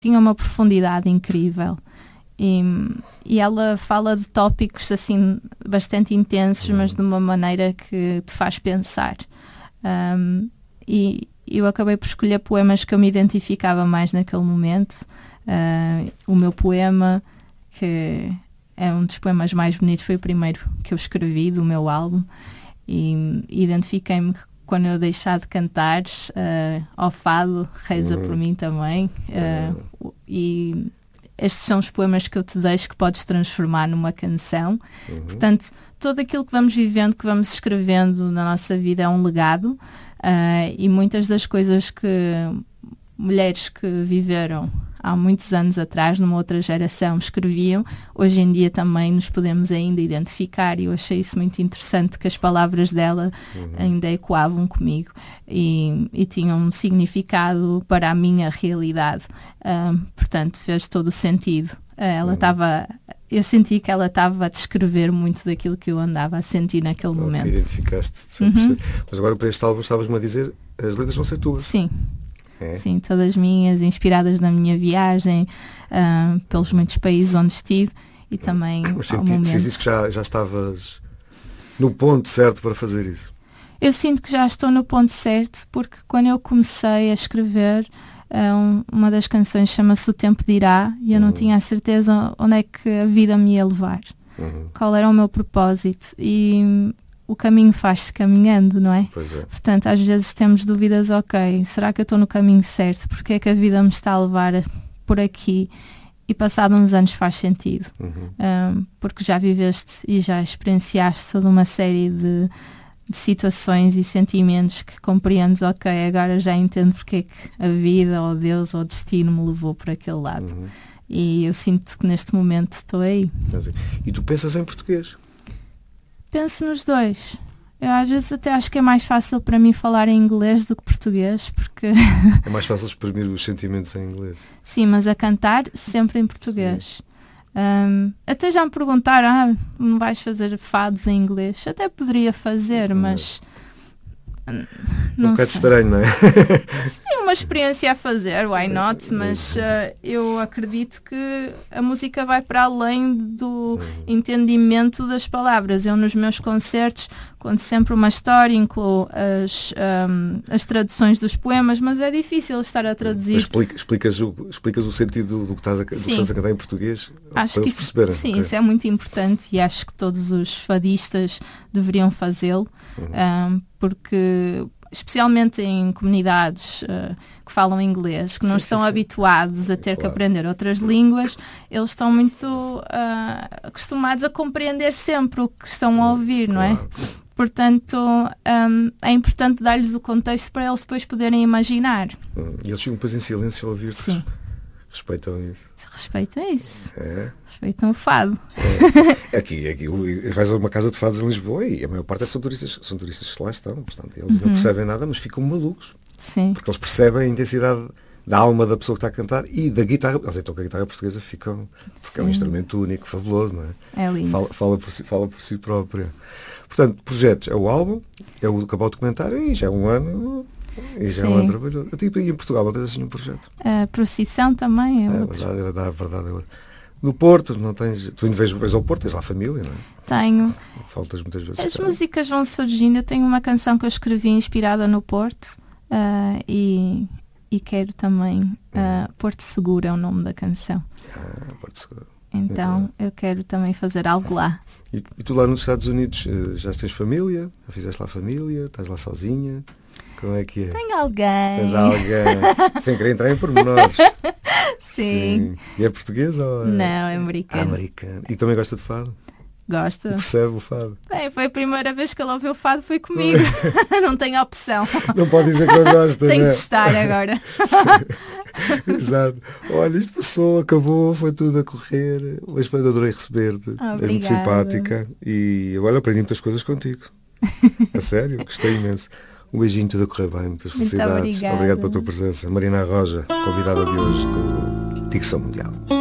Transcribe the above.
tinha uma profundidade incrível. E ela fala de tópicos assim bastante intensos, mas de uma maneira que te faz pensar. E eu acabei por escolher poemas que eu me identificava mais naquele momento. O meu poema, que é um dos poemas mais bonitos, foi o primeiro que eu escrevi do meu álbum, e identifiquei-me que quando eu deixar de cantar, ao fado, reza por mim também. E estes são os poemas que eu te deixo, que podes transformar numa canção. Portanto, tudo aquilo que vamos vivendo, que vamos escrevendo na nossa vida é um legado, e muitas das coisas que mulheres que viveram há muitos anos atrás, numa outra geração, escreviam, hoje em dia também nos podemos ainda identificar, e eu achei isso muito interessante, que as palavras dela ainda ecoavam comigo e tinham um significado para a minha realidade. Portanto, fez todo o sentido. Eu senti que ela estava a descrever muito daquilo que eu andava a sentir naquele momento. Identificaste 100%. Mas agora, para este álbum, estavas-me a dizer, as letras vão ser tuas. Sim. Sim, todas minhas, inspiradas na minha viagem, pelos muitos países onde estive, e também Mas ao momento. sentes que já estavas no ponto certo para fazer isso? Eu sinto que já estou no ponto certo, porque quando eu comecei a escrever, uma das canções chama-se O Tempo Dirá, e eu não tinha a certeza onde é que a vida me ia levar, qual era o meu propósito, e o caminho faz-se caminhando, não é? Pois é. Portanto, às vezes temos dúvidas, ok, será que eu estou no caminho certo? Porque é que a vida me está a levar por aqui? E passado uns anos faz sentido. Porque já viveste e já experienciaste toda uma série de situações e sentimentos que compreendes, ok, agora já entendo porque é que a vida, ou Deus, ou o destino me levou por aquele lado. E eu sinto que neste momento estou aí. E tu pensas em português? Penso nos dois. Eu às vezes até acho que é mais fácil para mim falar em inglês do que português, porque... É mais fácil exprimir os sentimentos em inglês. Sim, mas a cantar sempre em português. Até já me perguntaram, não vais fazer fados em inglês? Até poderia fazer, mas... Não um bocado estranho, não é? Sim, uma experiência a fazer, why not? Mas eu acredito que a música vai para além do entendimento das palavras. Eu nos meus concertos conto sempre uma história, incluo as traduções dos poemas, mas é difícil estar a traduzir. Mas explicas o sentido do que estás a cantar em português? Acho que isso é muito importante, e acho que todos os fadistas deveriam fazê-lo. Porque especialmente em comunidades que falam inglês, que não estão habituados a ter que aprender outras línguas, eles estão muito acostumados a compreender sempre o que estão a ouvir, não é? Portanto, é importante dar-lhes o contexto para eles depois poderem imaginar. E eles ficam depois em silêncio a ouvir-te. Sim. Respeitam isso. Respeitam isso. Respeitam o fado. Aqui vais a uma casa de fados em Lisboa e a maior parte são turistas que lá estão. Portanto, eles não percebem nada, mas ficam malucos. Sim. Porque eles percebem a intensidade da alma da pessoa que está a cantar e da guitarra. Eles então com a guitarra portuguesa ficam... Porque é um instrumento único, fabuloso, não é? É lindo. Fala por si própria. Portanto, projetos é o álbum, é o acabar o documentário e já é um ano... E já é um ano trabalhoso. Tipo, e em Portugal não tens assim um projeto? A procissão também é outro. Verdade é outro. No Porto, não tens... Tu vês ao Porto, tens lá a família, não é? Tenho. Faltas muitas vezes. As músicas vão surgindo. Eu tenho uma canção que eu escrevi inspirada no Porto, e quero também... Porto Seguro é o nome da canção. Porto Seguro. Então eu quero também fazer algo lá. E tu lá nos Estados Unidos já tens família? Já fizeste lá família? Estás lá sozinha? Como é que é? Tenho alguém. Tens alguém. Sem querer entrar em pormenores. Sim. E é português ou é... Não, é americano. Americano. E também gosta de fado? Gosta. E percebe o fado? Bem, foi a primeira vez que ele ouviu o fado, foi comigo. Não tenho opção. Não pode dizer que não gosta, Tenho né? que estar agora. Exato. Olha, isto passou, acabou, foi tudo a correr. Mas foi, adorei receber-te. É muito simpática. E agora aprendi muitas coisas contigo. A sério, gostei imenso. Um beijinho, tudo a correr bem, muitas felicidades. Obrigado pela tua presença. Marina Arroja, convidada de hoje do Dicção Mundial.